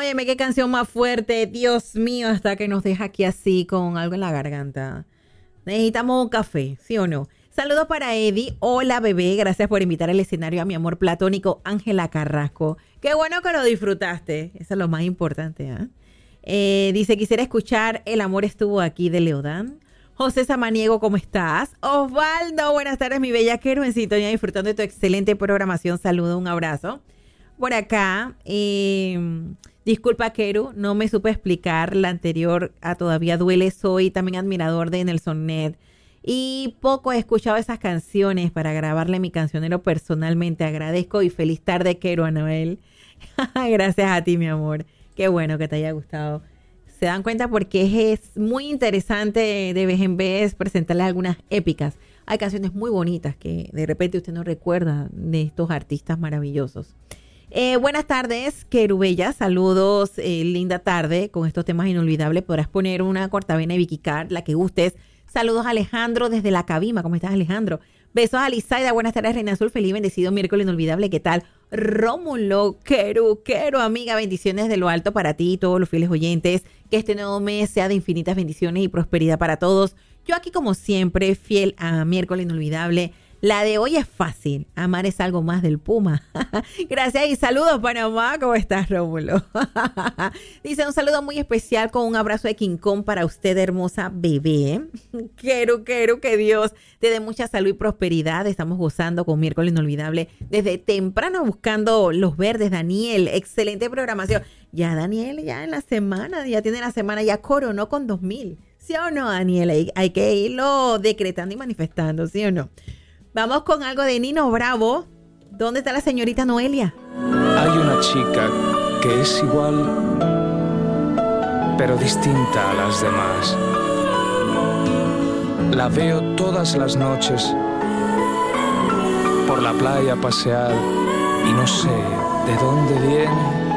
Óyeme, qué canción más fuerte. Dios mío, hasta que nos deja aquí así con algo en la garganta. Necesitamos un café, ¿sí o no? Saludos para Eddie. Hola, bebé. Gracias por invitar al escenario a mi amor platónico, Ángela Carrasco. Qué bueno que lo disfrutaste. Eso es lo más importante, dice, quisiera escuchar El amor estuvo aquí de Leodán. José Samaniego, ¿cómo estás? Osvaldo, buenas tardes, mi bellaquero, en sintonía, disfrutando de tu excelente programación. Saludo, un abrazo. Por acá, disculpa, Keru, no me supe explicar la anterior a Todavía Duele. Soy también admirador de Nelson Ned y poco he escuchado esas canciones para grabarle mi cancionero personalmente. Agradezco y feliz tarde, Keru, Anabel. Gracias a ti, mi amor. Qué bueno que te haya gustado. Se dan cuenta porque es muy interesante de vez en vez presentarles algunas épicas. Hay canciones muy bonitas que de repente usted no recuerda de estos artistas maravillosos. Buenas tardes, Querubella. Saludos, linda tarde. Con estos temas inolvidables podrás poner una cortavena de Vicky Card, la que gustes. Saludos, Alejandro, desde La Cabima. ¿Cómo estás, Alejandro? Besos a Lizaida. Buenas tardes, Reina Azul. Feliz, bendecido miércoles inolvidable. ¿Qué tal? Rómulo, Quero, amiga. Bendiciones de lo alto para ti y todos los fieles oyentes. Que este nuevo mes sea de infinitas bendiciones y prosperidad para todos. Yo aquí, como siempre, fiel a miércoles inolvidable. La de hoy es fácil. Amar es algo más del Puma. Gracias y saludos, Panamá. ¿Cómo estás, Rómulo? Dice un saludo muy especial con un abrazo de King Kong para usted, hermosa bebé. Quiero que Dios te dé mucha salud y prosperidad. Estamos gozando con miércoles inolvidable desde temprano buscando los verdes. Daniel, excelente programación. Ya Daniel, ya en la semana, ya tiene la semana, ya coronó con 2000. ¿Sí o no, Daniel? Hay que irlo decretando y manifestando, ¿sí o no? Vamos con algo de Nino Bravo. ¿Dónde está la señorita Noelia? Hay una chica que es igual, pero distinta a las demás. La veo todas las noches por la playa pasear y no sé de dónde viene